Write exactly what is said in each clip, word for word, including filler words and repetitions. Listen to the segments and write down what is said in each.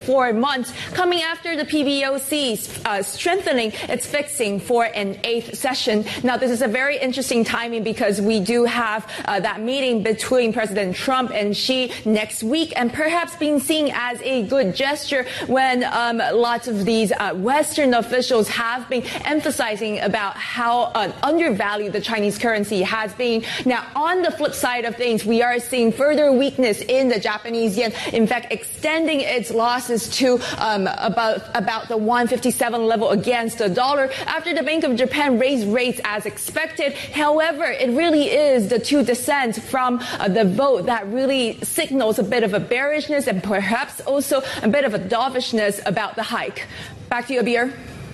four months, coming after the P B O C uh, strengthening its fixing for an eighth session. Now, this is a very interesting timing because we do have uh, that meeting between President Trump and Xi next week, and perhaps being seen as a good gesture when um, lots of these uh, Western officials have been emphasizing about how uh, undervalued the Chinese currency has been. Now, on the flip side of things, we are seeing further weakness in the Japanese yen, in fact, extending its losses to um, about, about the one fifty-seven level against the dollar after the Bank of Japan raised rates as expected. However, it really is the two dissents from uh, the vote that really signals a bit of a bearishness and perhaps also a bit of a dovishness about the hike. Back to you, Abir.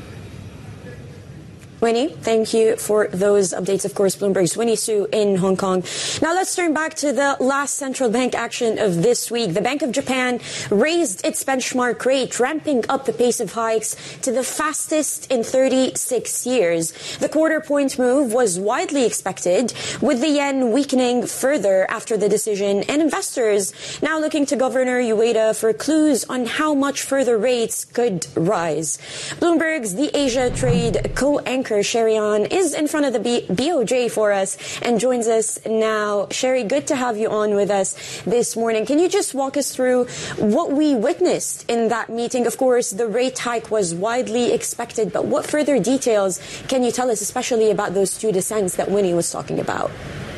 Winnie, thank you for those updates. Of course, Bloomberg's Winnie Su in Hong Kong. Now let's turn back to the last central bank action of this week. The Bank of Japan raised its benchmark rate, ramping up the pace of hikes to the fastest in thirty-six years. The quarter point move was widely expected, with the yen weakening further after the decision, and investors now looking to Governor Ueda for clues on how much further rates could rise. Bloomberg's The Asia Trade co-anchor Sherry An is in front of the B- BOJ for us and joins us now. Sherry, good to have you on with us this morning. Can you just walk us through what we witnessed in that meeting? Of course, the rate hike was widely expected, but what further details can you tell us, especially about those two dissents that Winnie was talking about?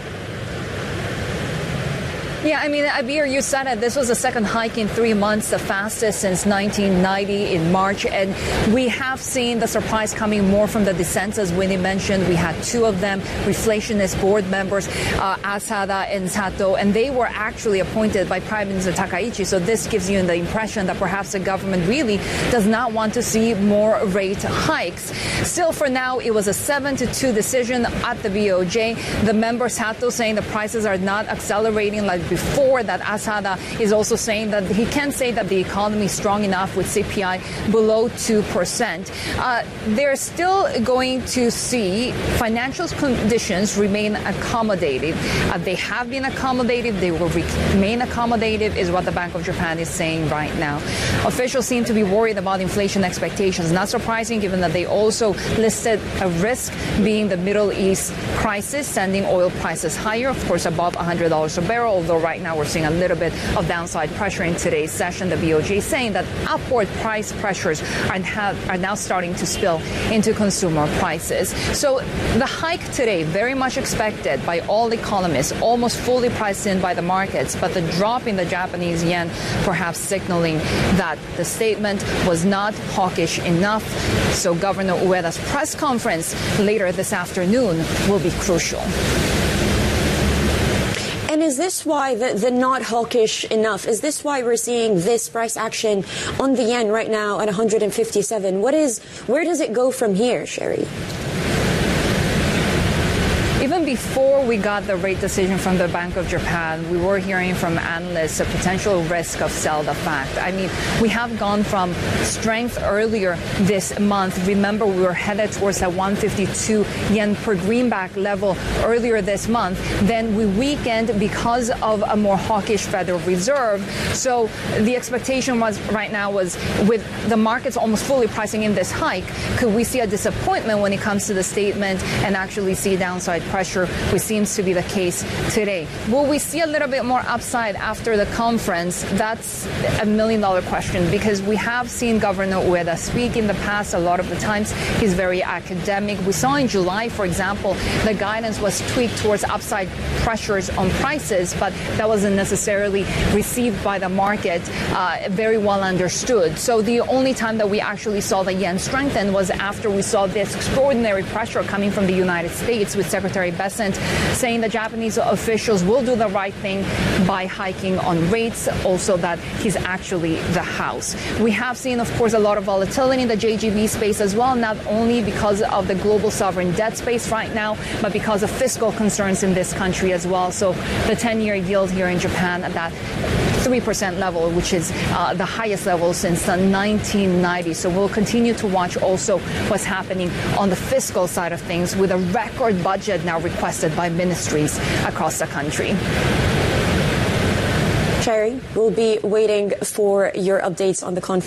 Yeah, I mean, Abir, you said it. This was the second hike in three months, the fastest since nineteen ninety in March. And we have seen the surprise coming more from the dissents, as Winnie mentioned. We had two of them, reflationist board members, uh, Asada and Sato, and they were actually appointed by Prime Minister Takaichi. So this gives you the impression that perhaps the government really does not want to see more rate hikes. Still, for now, it was a seven to two decision at the B O J. The member Sato saying the prices are not accelerating like before. That Asada is also saying that he can say that the economy is strong enough with C P I below two percent. Uh, they're still going to see financial conditions remain accommodative. Uh, they have been accommodative. They will remain accommodative is what the Bank of Japan is saying right now. Officials seem to be worried about inflation expectations. Not surprising, given that they also listed a risk being the Middle East crisis, sending oil prices higher, of course, above one hundred dollars a barrel, although right now we're seeing a little bit of downside pressure in today's session. The B O J saying that upward price pressures are, have, are now starting to spill into consumer prices. So the hike today, very much expected by all economists, almost fully priced in by the markets, but the drop in the Japanese yen perhaps signaling that the statement was not hawkish enough. So Governor Ueda's press conference later this afternoon will be crucial. And is this why the, the not hawkish enough? Is this why we're seeing this price action on the yen right now at one hundred fifty-seven? What is, where does it go from here, Sherry? Even before we got the rate decision from the Bank of Japan, we were hearing from analysts a potential risk of sell the fact. I mean, we have gone from strength earlier this month. Remember, we were headed towards that one fifty-two yen per greenback level earlier this month. Then we weakened because of a more hawkish Federal Reserve. So the expectation was right now was with the markets almost fully pricing in this hike, could we see a disappointment when it comes to the statement and actually see downside pressure, which seems to be the case today. Will we see a little bit more upside after the conference? That's a million dollar question, because we have seen Governor Ueda speak in the past. A lot of the times he's very academic. We saw in July, for example, the guidance was tweaked towards upside pressures on prices, but that wasn't necessarily received by the market uh, very well understood. So the only time that we actually saw the yen strengthen was after we saw this extraordinary pressure coming from the United States, with Secretary Bessent saying the Japanese officials will do the right thing by hiking on rates, also that he's actually the House. We have seen, of course, a lot of volatility in the J G B space as well, not only because of the global sovereign debt space right now, but because of fiscal concerns in this country as well. So the ten-year yield here in Japan at that three percent level, which is uh, the highest level since the nineteen nineties. So we'll continue to watch also what's happening on the fiscal side of things, with a record budget now requested by ministries across the country. Sherry, we'll be waiting for your updates on the conference.